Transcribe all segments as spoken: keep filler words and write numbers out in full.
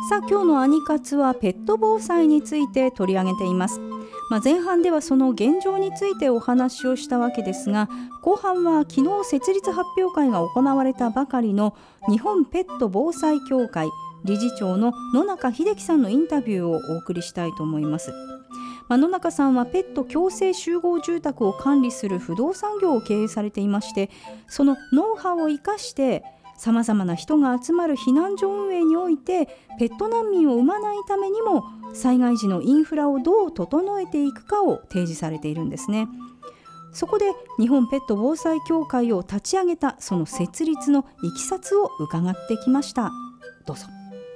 さあ今日のアニカツはペット防災について取り上げています。まあ、前半ではその現状についてお話をしたわけですが、後半は昨日設立発表会が行われたばかりの日本ペット防災協会理事長の野中秀樹さんのインタビューをお送りしたいと思います。まあ、野中さんはペット共生集合住宅を管理する不動産業を経営されていまして、そのノウハウを生かしてさまざまな人が集まる避難所運営においてペット難民を生まないためにも災害時のインフラをどう整えていくかを提示されているんですね。そこで日本ペット防災協会を立ち上げたその設立のいきさつを伺ってきました。どうぞ。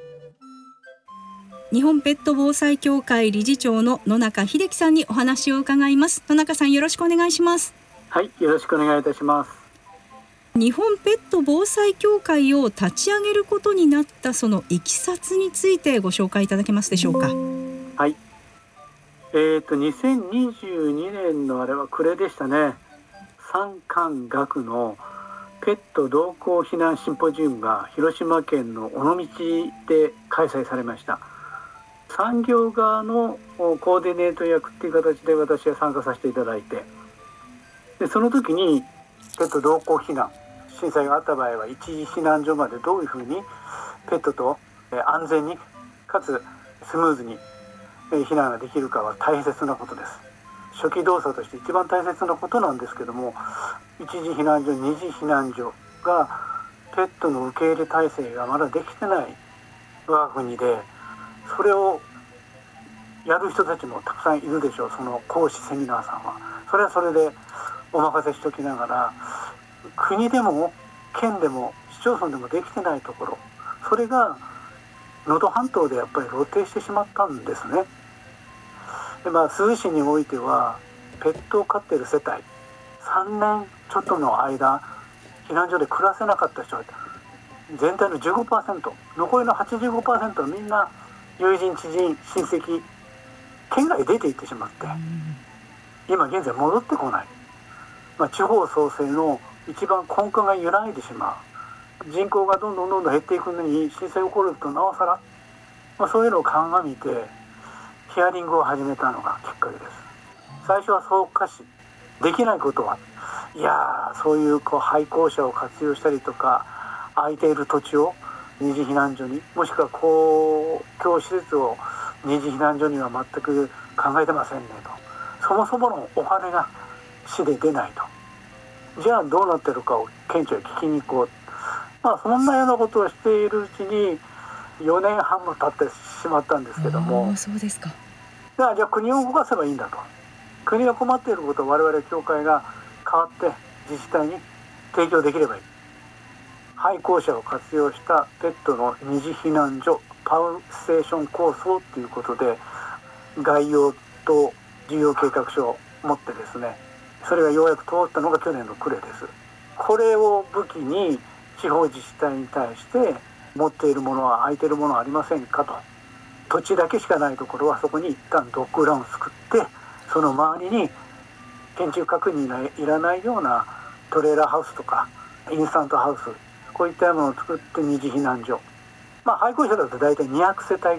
日本ペット防災協会理事長の野中秀樹さんにお話を伺います。野中さん、よろしくお願いします。 はい、よろしくお願いいたします。 日本ペット防災協会を立ち上げることになったそのいきさつについてご紹介いただけますでしょうか。 はい、えーとにせんにじゅうにねんのあれは暮れでしたね。産官学のペット同行避難シンポジウムが広島県の尾道で開催されました。産業側のコーディネート役っていう形で私は参加させていただいて、でその時にペット同行避難、震災があった場合は一時避難所までどういうふうにペットと安全にかつスムーズに避難ができるかは大切なことです。初期動作として一番大切なことなんですけども、一時避難所、二次避難所がペットの受け入れ体制がまだできてない我が国で、それをやる人たちもたくさんいるでしょう。その講師セミナーさんはそれはそれでお任せしときながら、国でも県でも市町村でもできてないところ、それが能登半島でやっぱり露呈してしまったんですね。で、まあ、珠洲市においてはペットを飼っている世帯さんねんちょっとの間避難所で暮らせなかった人が全体の じゅうごパーセント、 残りの はちじゅうごパーセント はみんな友人知人親戚県外出て行ってしまって、今現在戻ってこない、まあ、地方創生の一番根幹が揺らいでしまう。人口がどんどんどんどん減っていくのに震災起こるとなおさら、まあ、そういうのを鑑みてヒアリングを始めたのがきっかけです。最初は草加市できないことはいやそういうこう廃校舎を活用したりとか、空いている土地を二次避難所に、もしくは公共施設を二次避難所には全く考えてませんねと。そもそものお金が市で出ないと。じゃあどうなってるかを県庁へ聞きに行こう。まあそんなようなことをしているうちによねんはんも経ってしまったんですけども、 そうですか。 じゃあ、じゃあ国を動かせばいいんだと。国が困っていることを我々協会が代わって自治体に提供できればいい。廃校舎を活用したペットの二次避難所パウステーション構想ということで概要と事業計画書を持ってですね、それがようやく通ったのが去年の暮れです。これを武器に地方自治体に対して持っているものは空いているものはありませんかと。土地だけしかないところはそこに一旦ドッグランを作って、その周りに建築確認がいらないようなトレーラーハウスとかインスタントハウス、こういったものを作って二次避難所、まあ廃校舎だと大体にひゃくせたい